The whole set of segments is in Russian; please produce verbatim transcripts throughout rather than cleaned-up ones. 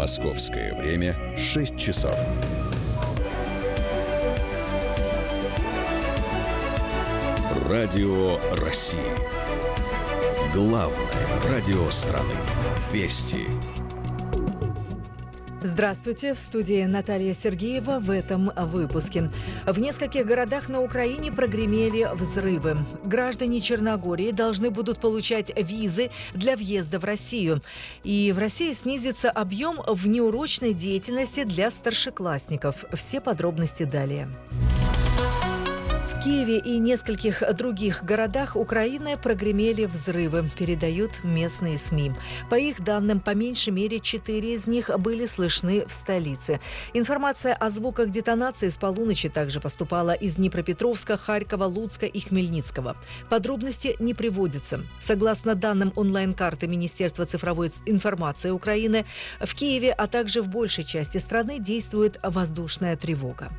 Московское время шесть часов. Радио России. Главное радио страны. Вести. Здравствуйте, в студии Наталья Сергеева в этом выпуске. В нескольких городах на Украине прогремели взрывы. Граждане Черногории должны будут получать визы для въезда в Россию. И в России снизится объем внеурочной деятельности для старшеклассников. Все подробности далее. В Киеве и нескольких других городах Украины прогремели взрывы, передают местные СМИ. По их данным, по меньшей мере четыре из них были слышны в столице. Информация о звуках детонации с полуночи также поступала из Днепропетровска, Харькова, Луцка и Хмельницкого. Подробности не приводятся. Согласно данным онлайн-карты Министерства цифровой информации Украины, в Киеве, а также в большей части страны действует воздушная тревога.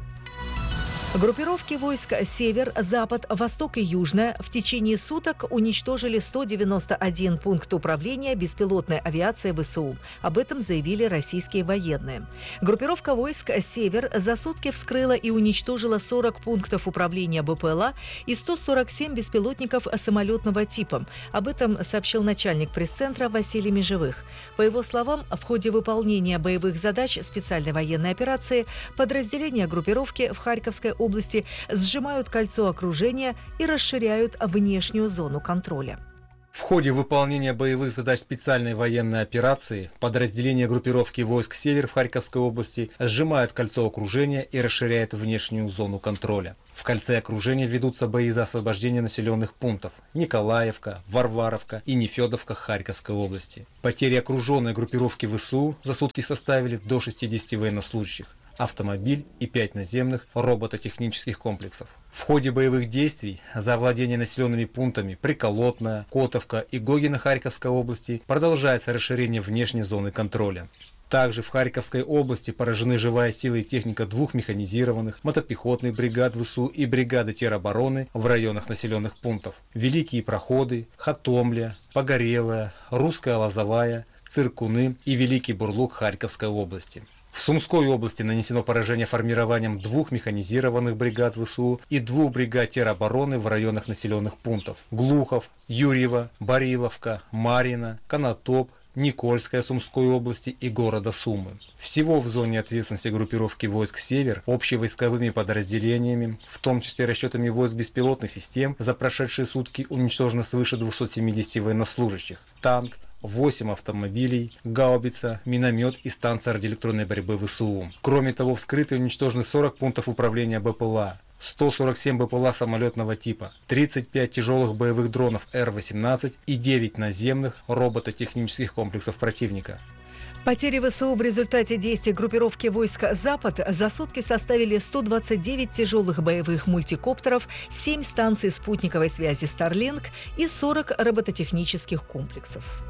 Группировки войск «Север», «Запад», «Восток» и «Южная» в течение суток уничтожили сто девяносто один пункт управления беспилотной авиацией ВСУ. Об этом заявили российские военные. Группировка войск «Север» за сутки вскрыла и уничтожила сорок пунктов управления БПЛА и сто сорок семь беспилотников самолетного типа. Об этом сообщил начальник пресс-центра Василий Межевых. По его словам, в ходе выполнения боевых задач специальной военной операции подразделения группировки в Харьковской области сжимают кольцо окружения и расширяют внешнюю зону контроля. В ходе выполнения боевых задач специальной военной операции подразделения группировки войск «Север» в Харьковской области сжимают кольцо окружения и расширяют внешнюю зону контроля. В кольце окружения ведутся бои за освобождение населенных пунктов Николаевка, Варваровка и Нефедовка Харьковской области. Потери окруженной группировки ВСУ за сутки составили до шестидесяти военнослужащих, автомобиль и пять наземных робототехнических комплексов. В ходе боевых действий за овладение населенными пунктами Приколотная, Котовка и Гогино Харьковской области продолжается расширение внешней зоны контроля. Также в Харьковской области поражены живая сила и техника двух механизированных мотопехотных бригад ВСУ и бригады теробороны в районах населенных пунктов Великие Проходы, Хатомля, Погорелая, Русская Лозовая, Циркуны и Великий Бурлук Харьковской области. В Сумской области нанесено поражение формированием двух механизированных бригад ВСУ и двух бригад теробороны в районах населенных пунктов Глухов, Юрьево, Бариловка, Марьино, Конотоп, Никольская Сумской области и города Сумы. Всего в зоне ответственности группировки войск «Север» общевойсковыми подразделениями, в том числе расчетами войск беспилотных систем, за прошедшие сутки уничтожено свыше двухсот семидесяти военнослужащих, танк, восемь автомобилей, гаубица, миномет и станция радиоэлектронной борьбы ВСУ. Кроме того, вскрыты и уничтожены сорок пунктов управления БПЛА, сто сорок семь БПЛА самолетного типа, тридцать пять тяжелых боевых дронов Р восемнадцать и девять наземных робототехнических комплексов противника. Потери ВСУ в результате действий группировки войск «Запад» за сутки составили сто двадцать девять тяжелых боевых мультикоптеров, семь станций спутниковой связи Starlink и сорок робототехнических комплексов.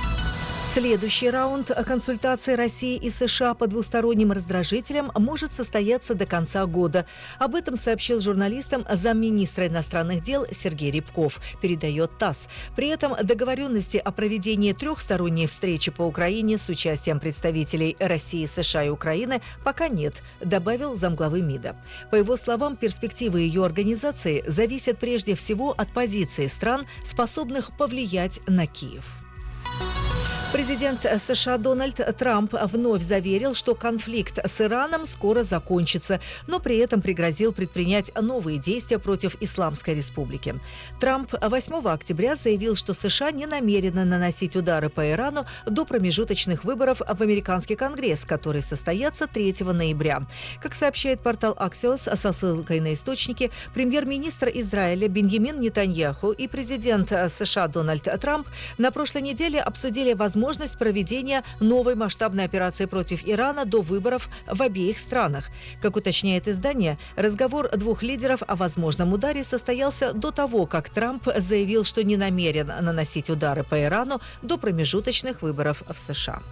Следующий раунд консультаций России и США по двусторонним раздражителям может состояться до конца года. Об этом сообщил журналистам замминистра иностранных дел Сергей Рябков, передает ТАСС. При этом договоренности о проведении трехсторонней встречи по Украине с участием представителей России, США и Украины пока нет, добавил замглавы МИДа. По его словам, перспективы ее организации зависят прежде всего от позиции стран, способных повлиять на Киев. Президент США Дональд Трамп вновь заверил, что конфликт с Ираном скоро закончится, но при этом пригрозил предпринять новые действия против Исламской Республики. Трамп восьмого октября заявил, что США не намерены наносить удары по Ирану до промежуточных выборов в американский Конгресс, которые состоятся третьего ноября. Как сообщает портал Axios со ссылкой на источники, премьер-министр Израиля Беньямин Нетаньяху и президент США Дональд Трамп на прошлой неделе обсудили возможность возможность проведения новой масштабной операции против Ирана до выборов в обеих странах. Как уточняет издание, разговор двух лидеров о возможном ударе состоялся до того, как Трамп заявил, что не намерен наносить удары по Ирану до промежуточных выборов в США.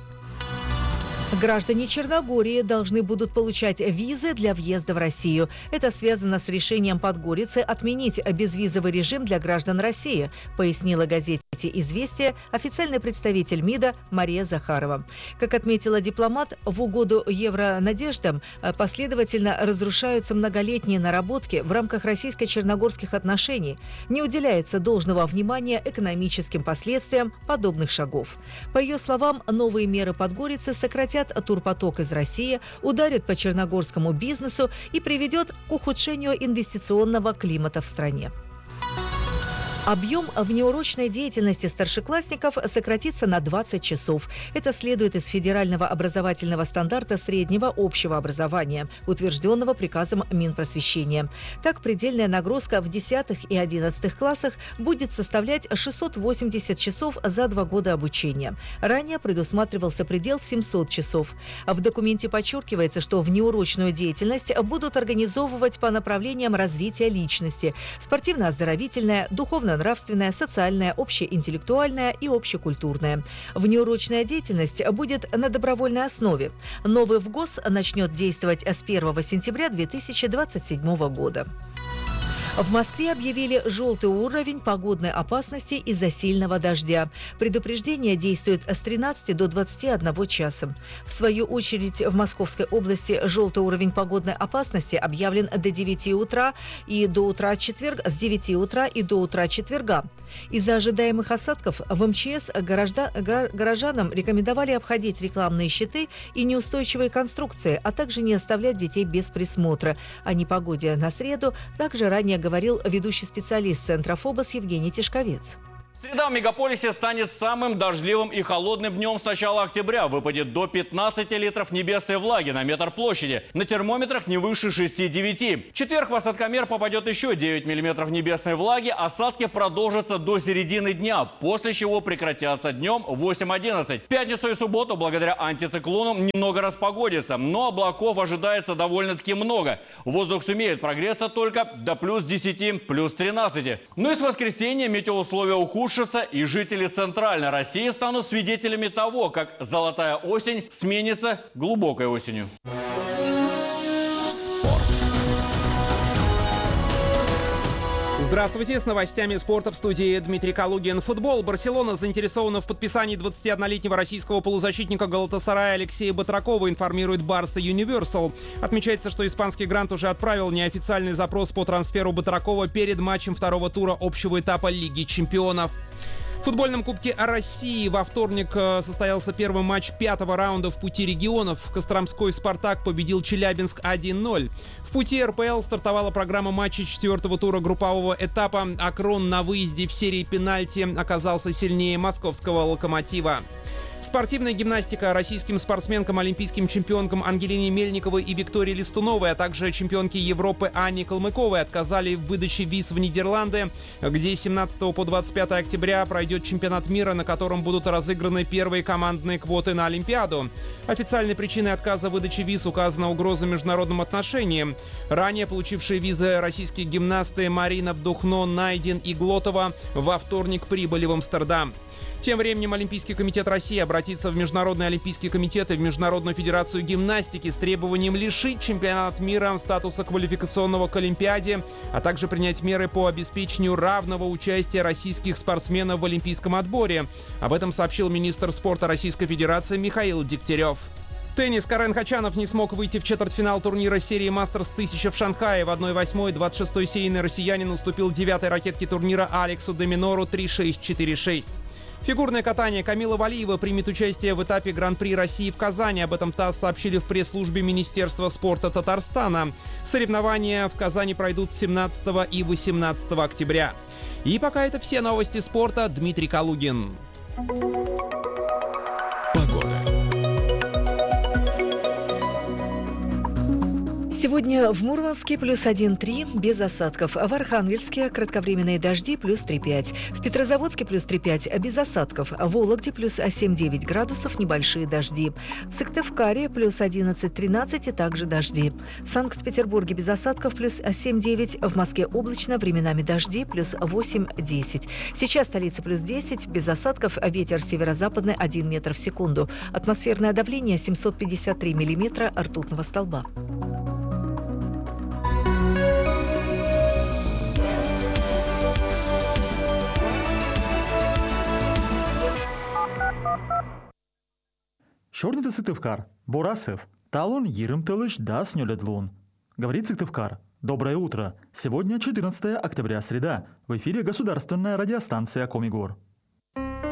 Граждане Черногории должны будут получать визы для въезда в Россию. Это связано с решением Подгорицы отменить безвизовый режим для граждан России, пояснила газете «Известия» официальный представитель МИДа Мария Захарова. Как отметила дипломат, в угоду евронадеждам последовательно разрушаются многолетние наработки в рамках российско-черногорских отношений. Не уделяется должного внимания экономическим последствиям подобных шагов. По ее словам, новые меры Подгорицы сократят турпоток из России, ударят по черногорскому бизнесу и приведет к ухудшению инвестиционного климата в стране. Объем внеурочной деятельности старшеклассников сократится на двадцать часов. Это следует из федерального образовательного стандарта среднего общего образования, утвержденного приказом Минпросвещения. Так, предельная нагрузка в десятых и одиннадцатых классах будет составлять шестьсот восемьдесят часов за два года обучения. Ранее предусматривался предел в семьсот часов. В документе подчеркивается, что внеурочную деятельность будут организовывать по направлениям развития личности: спортивно-оздоровительная, духовно нравственная, социальная, общеинтеллектуальная и общекультурная. Внеурочная деятельность будет на добровольной основе. Новый ВГОС начнет действовать с первого сентября две тысячи двадцать седьмого года. В Москве объявили желтый уровень погодной опасности из-за сильного дождя. Предупреждение действует с тринадцати до двадцати одного часа. В свою очередь, в Московской области желтый уровень погодной опасности объявлен до девяти утра и до утра четверга, с девяти утра и до утра четверга. Из-за ожидаемых осадков в МЧС горожда, горожанам рекомендовали обходить рекламные щиты и неустойчивые конструкции, а также не оставлять детей без присмотра. О непогоде на среду также ранее говорили говорил ведущий специалист Центра ФОБОС Евгений Тишковец. Среда в мегаполисе станет самым дождливым и холодным днем с начала октября. Выпадет до пятнадцати литров небесной влаги на метр площади. На термометрах не выше шести-девяти. В четверг в осадкомер попадет еще девять миллиметров небесной влаги. Осадки продолжатся до середины дня, после чего прекратятся днем в восемь-одиннадцать. В пятницу и субботу благодаря антициклонам немного распогодится, но облаков ожидается довольно-таки много. Воздух сумеет прогреться только до плюс десяти, плюс тринадцати. Ну и с воскресенья метеоусловия ухудшатся, и жители Центральной России станут свидетелями того, как золотая осень сменится глубокой осенью. Спорт. Здравствуйте, с новостями спорта в студии Дмитрий Калугин. Футбол. Барселона заинтересована в подписании двадцатиоднолетнего российского полузащитника Галатасарая Алексея Батракова, информирует Барса Юниверсал. Отмечается, что испанский грант уже отправил неофициальный запрос по трансферу Батракова перед матчем второго тура общего этапа Лиги чемпионов. В футбольном Кубке России во вторник состоялся первый матч пятого раунда в пути регионов. Костромской «Спартак» победил Челябинск один ноль. В пути эр пэ эл стартовала программа матчей четвертого тура группового этапа. Акрон на выезде в серии пенальти оказался сильнее московского «Локомотива». Спортивная гимнастика. Российским спортсменкам, олимпийским чемпионкам Ангелине Мельниковой и Виктории Листуновой, а также чемпионке Европы Анне Калмыковой отказали в выдаче виз в Нидерланды, где с семнадцатого по двадцать пятое октября пройдет чемпионат мира, на котором будут разыграны первые командные квоты на Олимпиаду. Официальной причиной отказа в выдаче виз указана угроза международным отношениям. Ранее получившие визы российские гимнасты Марина Вдухно, Найдин и Глотова во вторник прибыли в Амстердам. Тем временем Олимпийский комитет России обратится в Международный олимпийский комитет и в Международную федерацию гимнастики с требованием лишить чемпионат мира статуса квалификационного к Олимпиаде, а также принять меры по обеспечению равного участия российских спортсменов в олимпийском отборе. Об этом сообщил министр спорта Российской Федерации Михаил Дегтярев. Теннис. Карен Хачанов не смог выйти в четвертьфинал турнира серии «Мастерс тысяча» в Шанхае. В одна восьмая двадцать шестой сейный россиянин уступил девятой ракетке турнира Алексу де Минору три шесть четыре шесть. Фигурное катание. Камила Валиева примет участие в этапе Гран-при России в Казани. Об этом ТАСС сообщили в пресс-службе Министерства спорта Татарстана. Соревнования в Казани пройдут семнадцатого и восемнадцатого октября. И пока это все новости спорта. Дмитрий Калугин. Погода. Сегодня в Мурманске плюс один-три, без осадков. В Архангельске кратковременные дожди плюс три-пять. В Петрозаводске плюс три-пять, без осадков. В Вологде плюс семь-девять градусов, небольшие дожди. В Сыктывкаре плюс одиннадцать-тринадцать и также дожди. В Санкт-Петербурге без осадков плюс семь-девять. В Москве облачно, временами дожди плюс восемь-десять. Сейчас столица плюс десять, без осадков, ветер северо-западный один метр в секунду. Атмосферное давление семьсот пятьдесят три миллиметра ртутного столба. Шорниты Сыктывкар, Борасов, Талон Ерым Тылыш да Снёледлун. Говорит Сыктывкар. Доброе утро. Сегодня четырнадцатое октября, среда. В эфире государственная радиостанция Комигор.